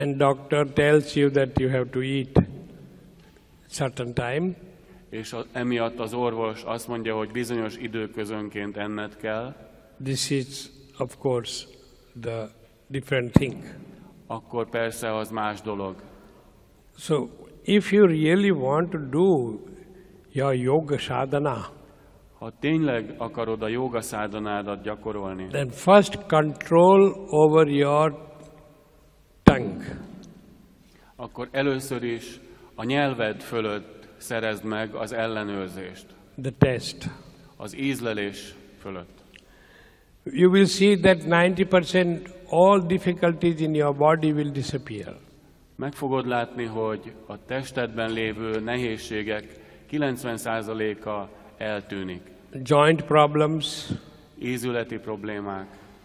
and doctor tells you that you have to eat certain time, és emiatt az orvos azt mondja, hogy bizonyos időközönként enned kell, this is of course the different thing. akkor persze az más dolog. So if you really want to do your yoga sadhana, Ha tényleg akarod a jóga szádanádat gyakorolni, then first control over your tongue. akkor először is a nyelved fölött szerezd meg az ellenőrzést, The test. az ízlelés fölött. You will see that 90% all difficulties in your body will disappear. Meg fogod látni, hogy a testedben lévő nehézségek 90%-a eltűnik. Joint problems, Ízületi problémák,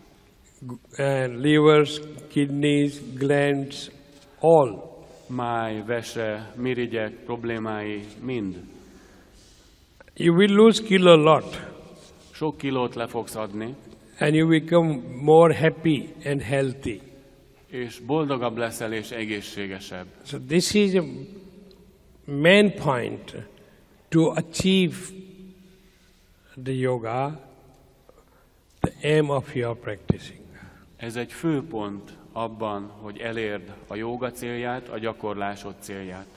livers, kidneys, glands, all. máj, vese, mirigyek problémái mind. You will lose kilo a lot Sok kilót le fogsz adni, and you become more happy and healthy. és boldogabb leszel és egészségesebb. So this is a main point to achieve the yoga, the aim of your practicing. Ez egy fő pont abban, hogy elérd a jóga célját, a gyakorlásod célját.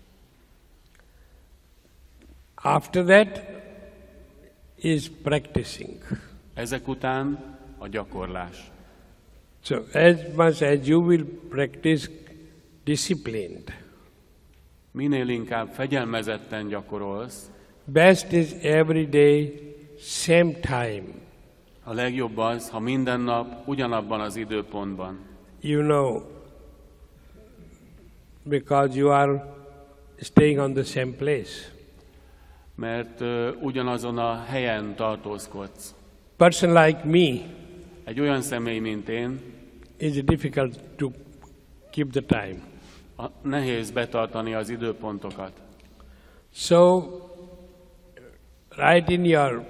After that is practicing. Ezek után a gyakorlás. So as much as you will practice disciplined, Minél inkább fegyelmezetten gyakorolsz, best is every day, same time. a legjobb az, ha minden nap ugyanabban az időpontban. You know, because you are staying on the same place. Mert ugyanazon a helyen tartózkodsz. Person like me, Egy olyan személy, mint én, it's difficult to keep the time. Nehéz betartani az időpontokat. So, write in your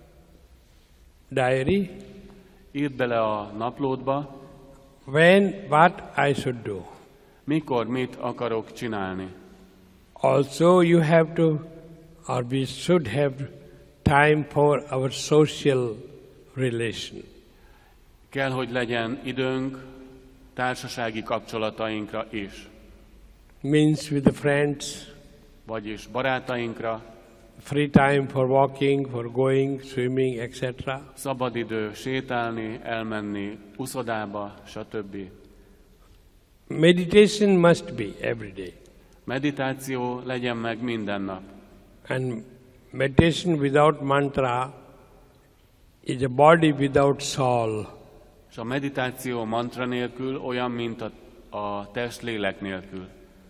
diary Írd bele a naplódba, what I should do. mikor mit akarok csinálni. Also, you have to, or we should have time for our social relation. Kell, hogy legyen időnk társasági kapcsolatainkra is. Means with the friends, Vagyis barátainkra, free time for walking, for going, swimming, etc. szabadidő sétálni, elmenni uszodába, stb. Meditation must be every day. Meditáció legyen meg minden nap. And meditation without mantra is a body without soul. És a meditáció mantra nélkül olyan, mint a test lélek nélkül.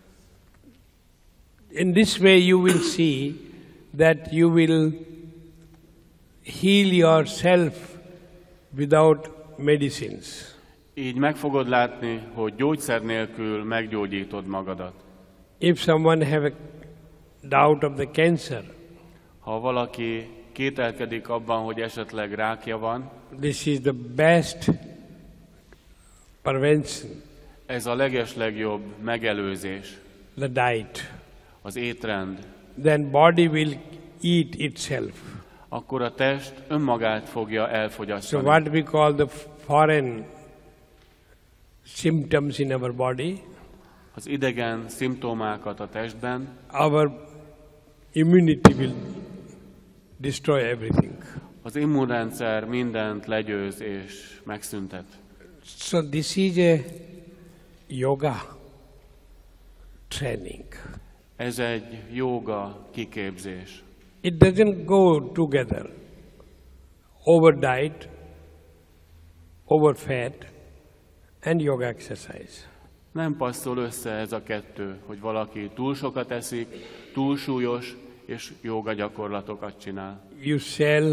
In this way you will see that you will heal yourself without medicines. Így meg fogod látni, hogy gyógyszer nélkül meggyógyítod magadat. If someone have a doubt of the cancer, Ha valaki kételkedik abban, hogy esetleg rákja van, this is the best prevention, ez a legeslegjobb megelőzés, the diet. az étrend. Then body will eat itself. Akkor a test önmagát fogja So elfogyasztani. what we call the foreign symptoms in our body, Az idegen szimptomákat a testben, our immunity will destroy everything. az immunrendszer mindent legyőz és megszüntet. So this is a yoga training. Ez egy jóga kiképzés. It doesn't go together. Over diet, over fat, and yoga exercise. Nem passzol össze ez a kettő, hogy valaki túl sokat eszik, túl súlyos és jóga gyakorlatokat csinál. You sell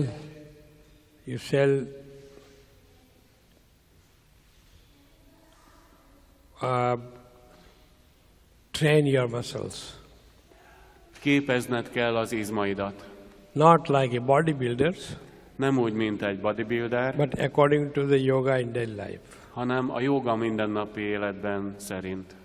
train your muscles. Képezned kell az izmaidat. Not like a bodybuilders, Nem úgy, mint egy bodybuilder, but according to the yoga in daily life. hanem a jóga mindennapi életben szerint.